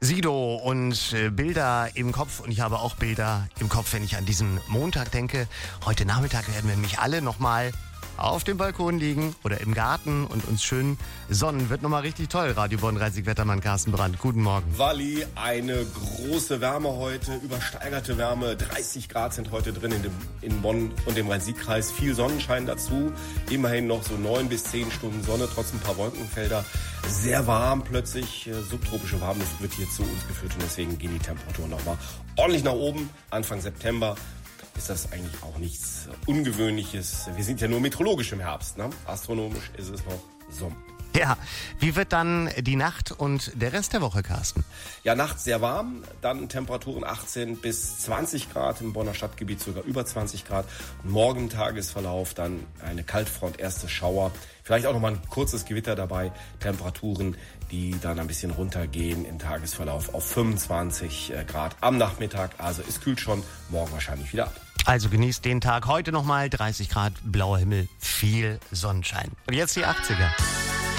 Sido und Bilder im Kopf, und ich habe auch Bilder im Kopf, wenn ich an diesen Montag denke. Heute Nachmittag werden wir nämlich alle nochmal auf dem Balkon liegen oder im Garten und uns schön sonnen. Wird nochmal richtig toll. Radio Bonn 30 Wettermann Carsten Brandt. Guten Morgen. Walli, eine große Wärme heute, übersteigerte Wärme. 30 Grad sind heute drin in Bonn und dem Rhein-Sieg-Kreis. Viel Sonnenschein dazu. Immerhin noch so 9 bis 10 Stunden Sonne, trotz ein paar Wolkenfelder. Sehr warm plötzlich. Subtropische Warmluft wird hier zu uns geführt und deswegen gehen die Temperaturen nochmal ordentlich nach oben. Anfang September ist das eigentlich auch nichts Ungewöhnliches. Wir sind ja nur meteorologisch im Herbst, ne? Astronomisch ist es noch Sommer. Ja, wie wird dann die Nacht und der Rest der Woche, Carsten? Ja, nachts sehr warm, dann Temperaturen 18 bis 20 Grad, im Bonner Stadtgebiet sogar über 20 Grad. Und morgen im Tagesverlauf dann eine Kaltfront, erste Schauer, vielleicht auch nochmal ein kurzes Gewitter dabei. Temperaturen, die dann ein bisschen runtergehen im Tagesverlauf auf 25 Grad am Nachmittag. Also es kühlt schon, morgen wahrscheinlich wieder ab. Also genießt den Tag heute nochmal, 30 Grad, blauer Himmel, viel Sonnenschein. Und jetzt die 80er.